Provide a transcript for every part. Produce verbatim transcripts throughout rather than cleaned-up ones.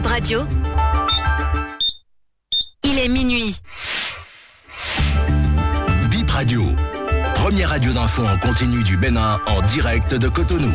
Bip Radio. Il est minuit. Bip Radio, première radio d'info en continu du Bénin en direct de Cotonou.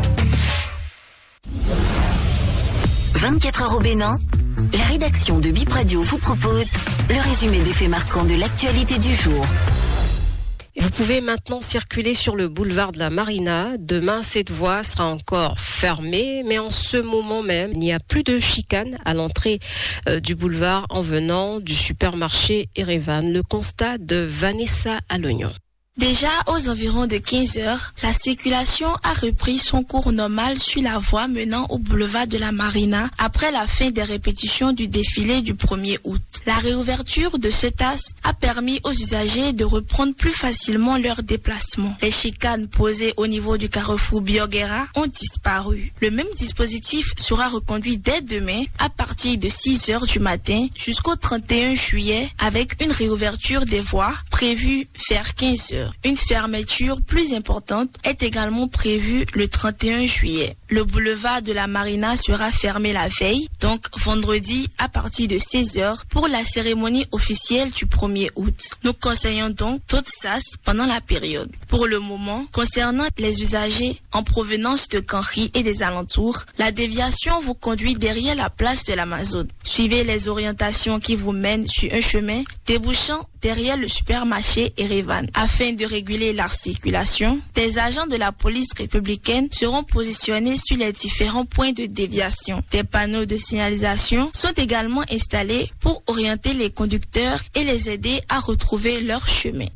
vingt-quatre heures au Bénin, la rédaction de Bip Radio vous propose le résumé des faits marquants de l'actualité du jour. Vous pouvez maintenant circuler sur le boulevard de la Marina. Demain, cette voie sera encore fermée, mais en ce moment même, il n'y a plus de chicane à l'entrée euh, du boulevard en venant du supermarché Erevan. Le constat de Vanessa Alognon. Déjà aux environs de quinze heures, la circulation a repris son cours normal sur la voie menant au boulevard de la Marina après la fin des répétitions du défilé du premier août. La réouverture de ce tas a permis aux usagers de reprendre plus facilement leurs déplacements. Les chicanes posées au niveau du carrefour Bioguera ont disparu. Le même dispositif sera reconduit dès demain à partir de six heures du matin jusqu'au trente et un juillet avec une réouverture des voies prévue vers quinze heures. Une fermeture plus importante est également prévue le trente et un juillet. Le boulevard de la Marina sera fermé la veille, donc vendredi à partir de seize heures pour la cérémonie officielle du premier août. Nous conseillons donc toute sas pendant la période. Pour le moment, concernant les usagers en provenance de Canry et des alentours, la déviation vous conduit derrière la place de l'Amazone. Suivez les orientations qui vous mènent sur un chemin débouchant derrière le supermarché Erevan. Afin de réguler la circulation, des agents de la police républicaine seront positionnés sur les différents points de déviation. Des panneaux de signalisation sont également installés pour orienter les conducteurs et les aider à retrouver leur chemin.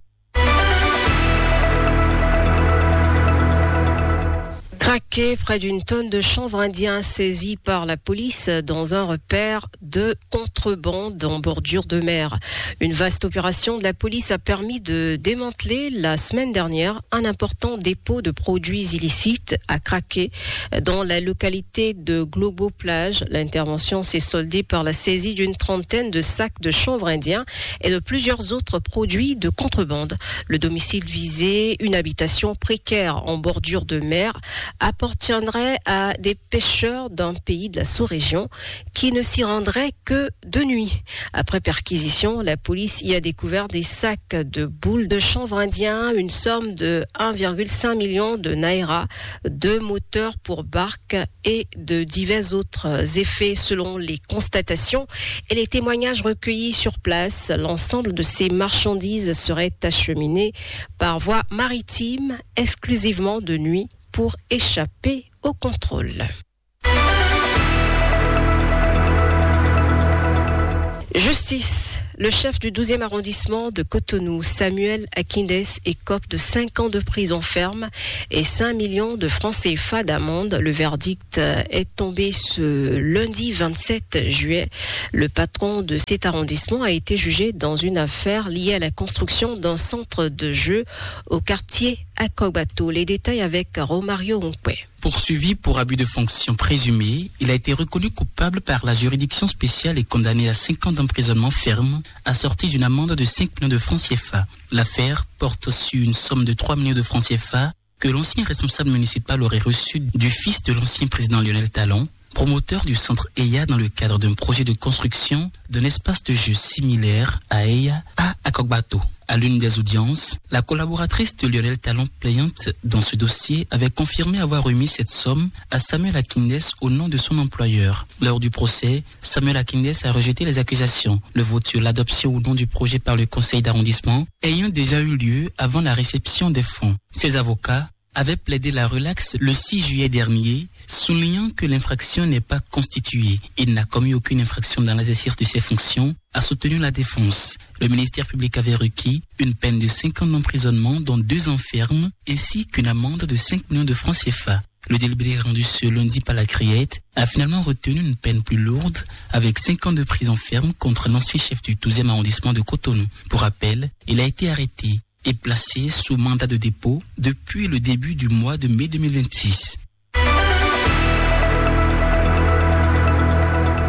Craqué, près d'une tonne de chanvre indien saisie par la police dans un repère de contrebande en bordure de mer. Une vaste opération de la police a permis de démanteler la semaine dernière un important dépôt de produits illicites à Craqué dans la localité de Globo-Plage. L'intervention s'est soldée par la saisie d'une trentaine de sacs de chanvre indien et de plusieurs autres produits de contrebande. Le domicile visé, une habitation précaire en bordure de mer, appartiendrait à des pêcheurs d'un pays de la sous-région qui ne s'y rendraient que de nuit. Après perquisition, la police y a découvert des sacs de boules de chanvre indien, une somme de un virgule cinq million de naira, deux moteurs pour barques et de divers autres effets selon les constatations et les témoignages recueillis sur place. L'ensemble de ces marchandises serait acheminé par voie maritime exclusivement de nuit pour échapper au contrôle. Justice. Le chef du douzième arrondissement de Cotonou, Samuel Akindes, écope de cinq ans de prison ferme et cinq millions de francs C F A d'amende. Le verdict est tombé ce lundi vingt-sept juillet. Le patron de cet arrondissement a été jugé dans une affaire liée à la construction d'un centre de jeu au quartier Akogbato. Les détails avec Romario Onkwe. Poursuivi pour abus de fonction présumé, il a été reconnu coupable par la juridiction spéciale et condamné à cinq ans d'emprisonnement ferme, assorti d'une amende de cinq millions de francs C F A. L'affaire porte sur une somme de trois millions de francs C F A que l'ancien responsable municipal aurait reçu du fils de l'ancien président Lionel Talon, promoteur du centre Eya dans le cadre d'un projet de construction d'un espace de jeu similaire à Eya à Akogbato. À l'une des audiences, la collaboratrice de Lionel Talon plaignante dans ce dossier avait confirmé avoir remis cette somme à Samuel Akindes au nom de son employeur. Lors du procès, Samuel Akindes a rejeté les accusations. Le vote sur l'adoption ou non du projet par le conseil d'arrondissement ayant déjà eu lieu avant la réception des fonds. Ses avocats avaient plaidé la relaxe le six juillet dernier, soulignant que l'infraction n'est pas constituée. Il n'a commis aucune infraction dans l'exercice de ses fonctions, a soutenu la défense. Le ministère public avait requis une peine de cinq ans d'emprisonnement, dont deux ans ferme, ainsi qu'une amende de cinq millions de francs C F A. Le délibéré rendu ce lundi par la Criette a finalement retenu une peine plus lourde, avec cinq ans de prison ferme contre l'ancien chef du douzième arrondissement de Cotonou. Pour rappel, il a été arrêté et placé sous mandat de dépôt depuis le début du mois de mai deux mille vingt-six.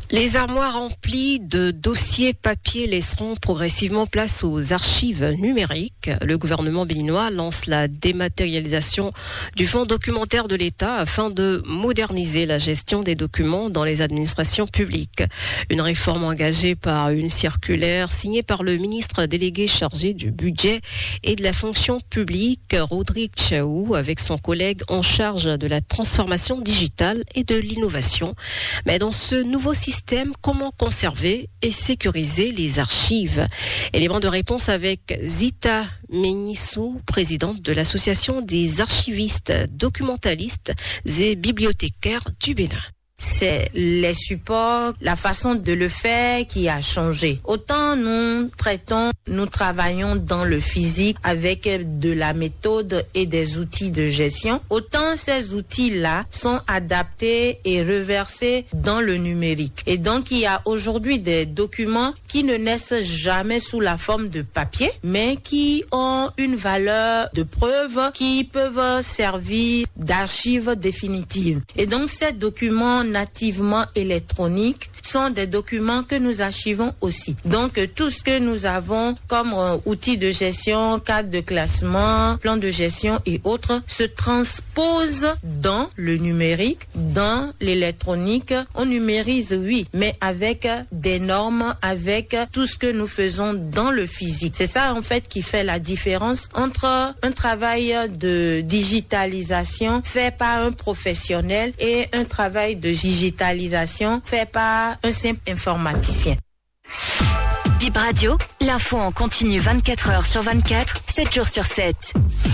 Les armoires remplies de dossiers papier laisseront progressivement place aux archives numériques. Le gouvernement béninois lance la dématérialisation du fonds documentaire de l'État afin de moderniser la gestion des documents dans les administrations publiques. Une réforme engagée par une circulaire signée par le ministre délégué chargé du budget et de la fonction publique, Rodrigue Chaou, avec son collègue en charge de la transformation digitale et de l'innovation. Mais dans ce nouveau système, comment conserver et sécuriser les archives? Élément de réponse avec Zita Menissou, présidente de l'association des archivistes, documentalistes et bibliothécaires du Bénin. C'est les supports, la façon de le faire qui a changé. Autant nous traitons, nous travaillons dans le physique avec de la méthode et des outils de gestion, autant ces outils-là sont adaptés et reversés dans le numérique. Et donc, il y a aujourd'hui des documents qui ne naissent jamais sous la forme de papier, mais qui ont une valeur de preuve, qui peuvent servir d'archives définitives. Et donc, ces documents nativement électroniques sont des documents que nous archivons aussi. Donc, tout ce que nous avons comme euh, outils de gestion, cadre de classement, plan de gestion et autres se transpose dans le numérique, dans l'électronique. On numérise, oui, mais avec des normes, avec tout ce que nous faisons dans le physique. C'est ça, en fait, qui fait la différence entre un travail de digitalisation fait par un professionnel et un travail de digitalisation fait par un simple informaticien. Bip Radio, l'info en continu vingt-quatre heures sur vingt-quatre, sept jours sur sept.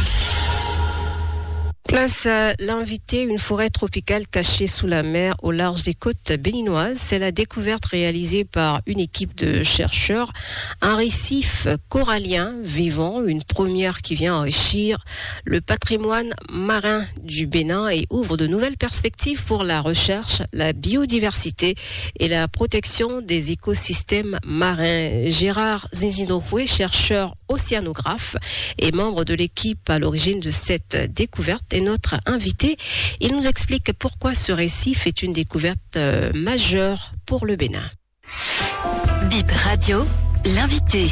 Place à l'invité, une forêt tropicale cachée sous la mer au large des côtes béninoises. C'est la découverte réalisée par une équipe de chercheurs. Un récif corallien vivant, une première qui vient enrichir le patrimoine marin du Bénin et ouvre de nouvelles perspectives pour la recherche, la biodiversité et la protection des écosystèmes marins. Gérard Zinzinoué, chercheur océanographe et membre de l'équipe à l'origine de cette découverte, est notre invité. Il nous explique pourquoi ce récif est une découverte euh, majeure pour le Bénin. Bip Radio, l'invité.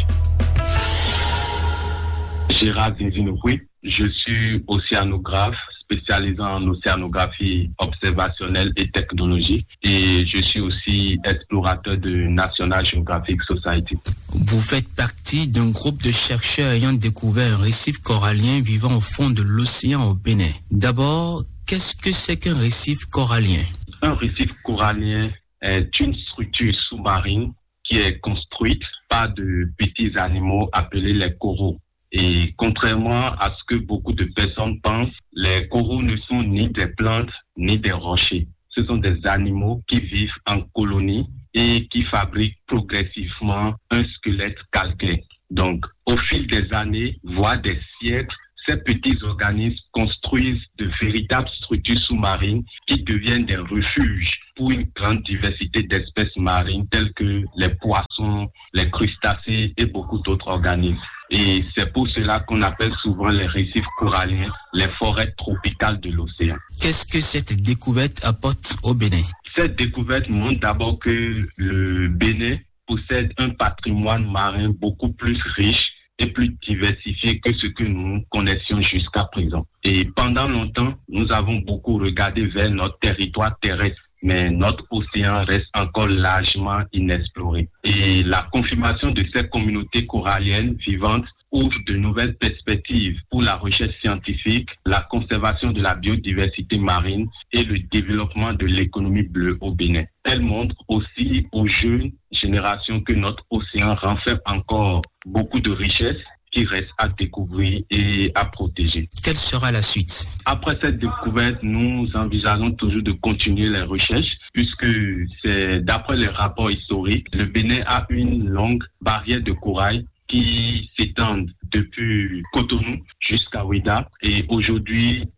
Gérard Zinzinoué, je suis océanographe spécialisé en océanographie observationnelle et technologie et je suis aussi explorateur de National Geographic Society. Vous faites partie d'un groupe de chercheurs ayant découvert un récif corallien vivant au fond de l'océan au Bénin. D'abord, qu'est-ce que c'est qu'un récif corallien? Un récif corallien est une structure sous-marine qui est construite par de petits animaux appelés les coraux. Et contrairement à ce que beaucoup de personnes pensent, les coraux ne sont ni des plantes ni des rochers. Ce sont des animaux qui vivent en colonie et qui fabriquent progressivement un squelette calcaire. Donc, au fil des années, voire des siècles, ces petits organismes construisent de véritables structures sous-marines qui deviennent des refuges pour une grande diversité d'espèces marines telles que les poissons, les crustacés et beaucoup d'autres organismes. Et c'est pour cela qu'on appelle souvent les récifs coralliens les forêts tropicales de l'océan. Qu'est-ce que cette découverte apporte au Bénin? Cette découverte montre d'abord que le Bénin possède un patrimoine marin beaucoup plus riche et plus diversifié que ce que nous connaissions jusqu'à présent. Et pendant longtemps, nous avons beaucoup regardé vers notre territoire terrestre, mais notre océan reste encore largement inexploré. Et la confirmation de ces communautés coralliennes vivantes ouvre de nouvelles perspectives pour la recherche scientifique, la conservation de la biodiversité marine et le développement de l'économie bleue au Bénin. Elle montre aussi aux jeunes générations que notre océan renferme encore beaucoup de richesses qui reste à découvrir et à protéger. Quelle sera la suite? Après cette découverte, nous envisageons toujours de continuer les recherches puisque c'est d'après les rapports historiques, le Bénin a une longue barrière de corail qui s'étend depuis Cotonou jusqu'à Ouidah et aujourd'hui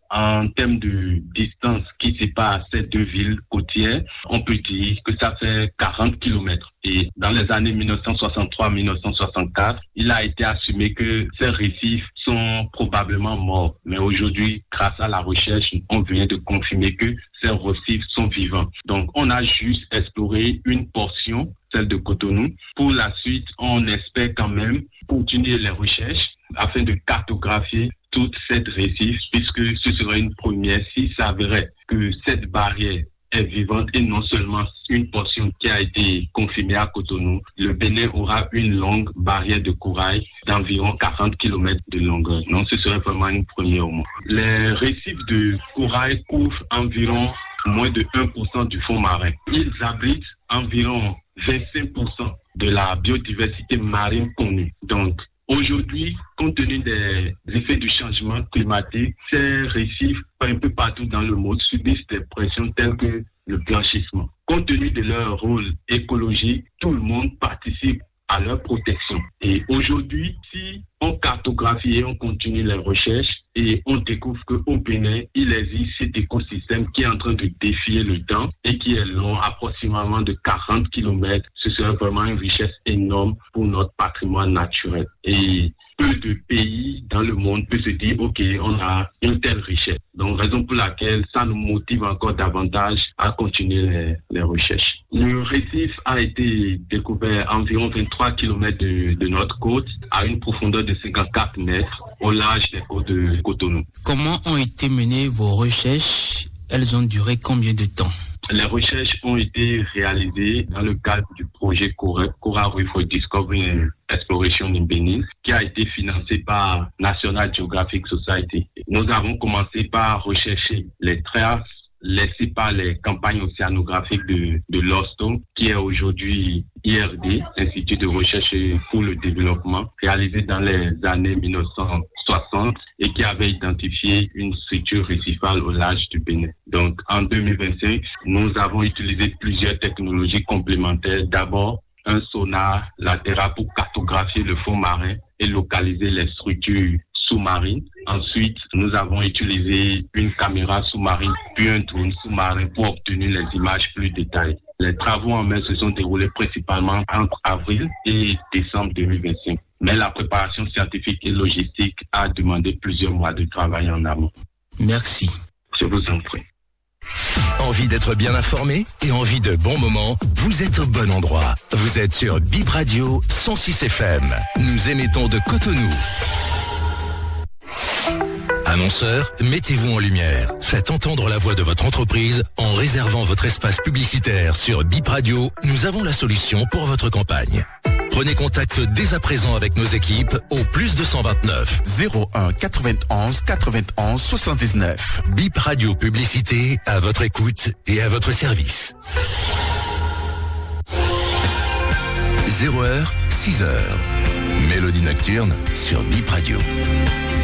En termes de distance qui sépare ces deux villes côtières, on peut dire que ça fait quarante kilomètres. Et dans les années mille neuf cent soixante-trois à mille neuf cent soixante-quatre, il a été assumé que ces récifs sont probablement morts. Mais aujourd'hui, grâce à la recherche, on vient de confirmer que ces récifs sont vivants. Donc, on a juste exploré une portion, celle de Cotonou. Pour la suite, on espère quand même continuer les recherches afin de cartographier toute cette récif, puisque ce serait une première s'il s'avérait que cette barrière est vivante et non seulement une portion qui a été confirmée à Cotonou. Le Bénin aura une longue barrière de corail d'environ quarante kilomètres de longueur. Donc ce serait vraiment une première au monde. Les récifs de corail couvrent environ moins de un pour cent du fond marin. Ils abritent environ vingt-cinq pour cent de la biodiversité marine connue. Donc, aujourd'hui, compte tenu des effets du changement climatique, ces récifs, un peu partout dans le monde, subissent des pressions telles que le blanchissement. Compte tenu de leur rôle écologique, tout le monde participe à leur protection. Et aujourd'hui, si on cartographie et on continue les recherches et on découvre qu'au Bénin, il existe cet écosystème qui est en train de défier le temps et qui est long, approximativement de quarante kilomètres, ce serait vraiment une richesse énorme pour notre patrimoine naturel. Et peu de pays dans le monde peuvent se dire, OK, on a une telle richesse. Donc, raison pour laquelle ça nous motive encore davantage à continuer les, les recherches. Le récif a été découvert à environ vingt-trois kilomètres de, de notre côte, à une profondeur de cinquante-quatre mètres, au large des côtes de Cotonou. Comment ont été menées vos recherches? Elles ont duré combien de temps? Les recherches ont été réalisées dans le cadre du projet Coral Reef for Discovery and Exploration in Benin, qui a été financé par National Geographic Society. Nous avons commencé par rechercher les traces laissées par les campagnes océanographiques de, de l'OSTO, qui est aujourd'hui I R D, Institut de recherche pour le développement, réalisé dans les années mille neuf cent soixante et qui avait identifié une structure récifale au large du Bénin. Donc, en deux mille vingt-cinq, nous avons utilisé plusieurs technologies complémentaires. D'abord, un sonar latéral pour cartographier le fond marin et localiser les structures sous-marines. Ensuite, nous avons utilisé une caméra sous-marine puis un drone sous-marin pour obtenir les images plus détaillées. Les travaux en mer se sont déroulés principalement entre avril et décembre deux mille vingt-cinq. Mais la préparation scientifique et logistique a demandé plusieurs mois de travail en amont. Merci. Je vous en prie. Envie d'être bien informé et envie de bons moments? Vous êtes au bon endroit. Vous êtes sur Bip Radio cent six F M. Nous émettons de Cotonou. Annonceurs, mettez-vous en lumière. Faites entendre la voix de votre entreprise en réservant votre espace publicitaire sur Bip Radio. Nous avons la solution pour votre campagne. Prenez contact dès à présent avec nos équipes au plus deux cent vingt-neuf zéro un quatre-vingt-onze quatre-vingt-onze soixante-dix-neuf. Bip Radio Publicité à votre écoute et à votre service. zéro heure, six heures. Mélodie nocturne sur Bip Radio.